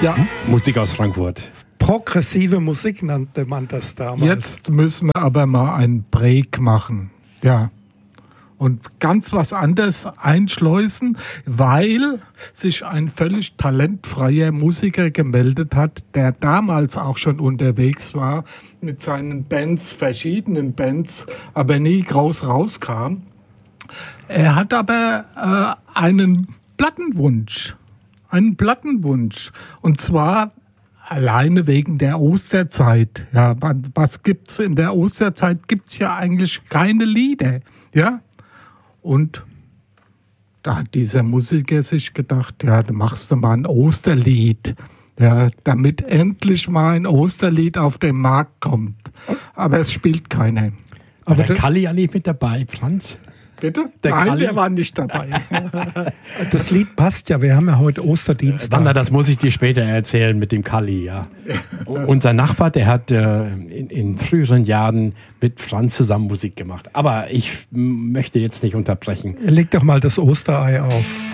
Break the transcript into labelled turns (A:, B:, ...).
A: Ja.
B: Musik aus Frankfurt.
A: Progressive Musik nannte man das damals.
C: Jetzt müssen wir aber mal einen Break machen. Ja. Und ganz was anderes einschleusen, weil sich ein völlig talentfreier Musiker gemeldet hat, der damals auch schon unterwegs war mit seinen Bands, verschiedenen Bands, aber nie groß rauskam. Er hat aber einen Plattenwunsch. Und zwar alleine wegen der Osterzeit. Ja, was gibt's in der Osterzeit? Gibt's ja eigentlich keine Lieder. Ja. Und da hat dieser Musiker sich gedacht, ja, du machst du mal ein Osterlied, ja, damit endlich mal ein Osterlied auf den Markt kommt. Aber es spielt keiner.
B: Aber der Kalli ja nicht mit dabei, Franz?
C: Bitte?
B: Nein,
C: der war nicht dabei.
A: Das Lied passt ja, wir haben ja heute Osterdienstag.
B: Wanda, das muss ich dir später erzählen mit dem Kalli, ja. Unser Nachbar, der hat in früheren Jahren mit Franz zusammen Musik gemacht. Aber ich möchte jetzt nicht unterbrechen.
A: Leg doch mal das Osterei auf.